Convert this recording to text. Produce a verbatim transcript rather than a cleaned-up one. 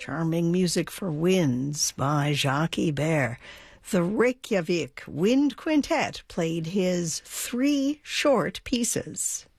charming music for winds by Jacques Ibert. The Reykjavik Wind Quintet played his three short pieces.